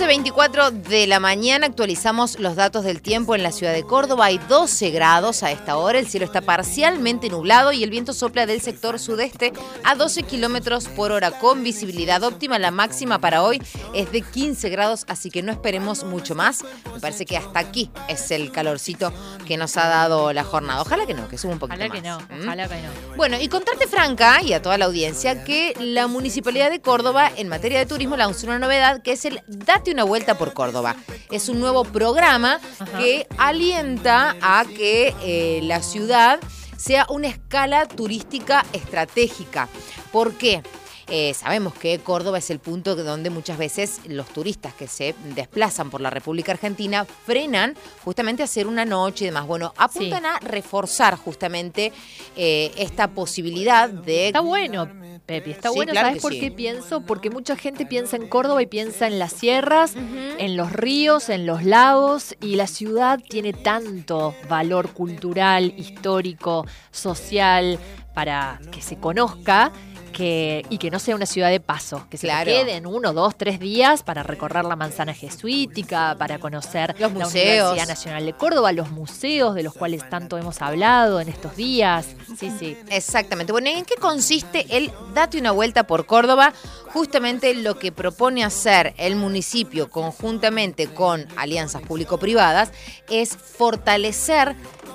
11:24 de la mañana actualizamos los datos del tiempo en la ciudad de Córdoba. Hay 12 grados a esta hora, el cielo está parcialmente nublado y el viento sopla del sector sudeste a 12 kilómetros por hora con visibilidad óptima. La máxima para hoy es de 15 grados, así que no esperemos mucho más. Me parece que hasta aquí es el calorcito que nos ha dado la jornada. Ojalá que no, que suba un poquito Ojalá más. que no, ojalá que no. Bueno, y contarte, Franca, y a toda la audiencia, que la Municipalidad de Córdoba, en materia de turismo, lanzó una novedad que es el Date una vuelta por Córdoba. Es un nuevo programa que alienta a que la ciudad sea una escala turística estratégica. ¿Por qué? Sabemos que Córdoba es el punto donde muchas veces los turistas que se desplazan por la República Argentina frenan justamente a hacer una noche y demás. Bueno, apuntan a reforzar justamente esta posibilidad de... Está bueno, Pepi, está bueno. Claro. ¿Sabes por qué pienso? Porque mucha gente piensa en Córdoba y piensa en las sierras, en los ríos, en los lagos, y la ciudad tiene tanto valor cultural, histórico, social, para que se conozca. Y que no sea una ciudad de paso, que se queden 1, 2, 3 días para recorrer la manzana jesuítica, para conocer los la museos. Universidad Nacional de Córdoba, los museos de los cuales tanto hemos hablado en estos días. Sí. Exactamente. Bueno, ¿en qué consiste el Date una vuelta por Córdoba? Justamente lo que propone hacer el municipio conjuntamente con alianzas público-privadas es fortalecer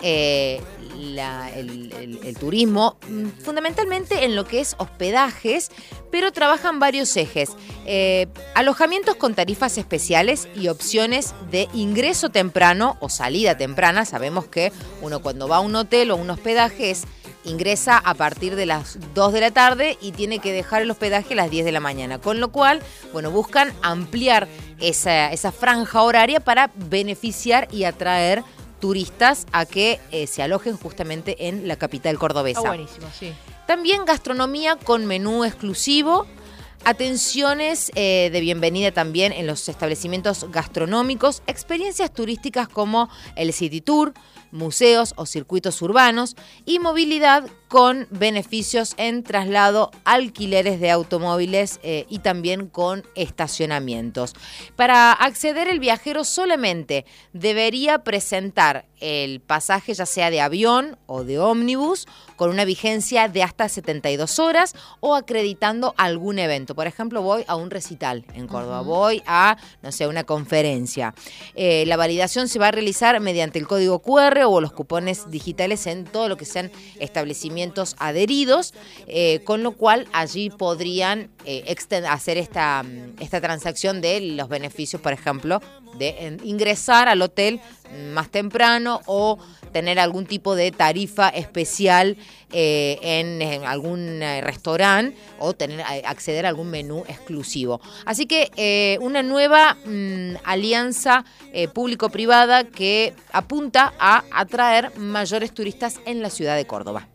el turismo, fundamentalmente en lo que es hospedajes, pero trabajan varios ejes. Alojamientos con tarifas especiales y opciones de ingreso temprano o salida temprana. Sabemos que uno cuando va a un hotel o a un hospedaje ingresa a partir de las 2 de la tarde y tiene que dejar el hospedaje a las 10 de la mañana. Con lo cual, bueno, buscan ampliar esa franja horaria para beneficiar y atraer turistas a que se alojen justamente en la capital cordobesa. Está buenísimo, sí. También gastronomía con menú exclusivo, atenciones de bienvenida también en los establecimientos gastronómicos, experiencias turísticas como el City Tour, museos o circuitos urbanos y movilidad con beneficios en traslado, alquileres de automóviles y también con estacionamientos. Para acceder, el viajero solamente debería presentar el pasaje ya sea de avión o de ómnibus con una vigencia de hasta 72 horas o acreditando algún evento. Por ejemplo, voy a un recital en Córdoba, voy a, no sé, una conferencia. La validación se va a realizar mediante el código QR o los cupones digitales en todo lo que sean establecimientos adheridos, con lo cual allí podrían hacer esta transacción de los beneficios, por ejemplo, de ingresar al hotel más temprano o tener algún tipo de tarifa especial en algún restaurante o acceder a algún menú exclusivo. Así que una nueva alianza público-privada que apunta a atraer mayores turistas en la ciudad de Córdoba.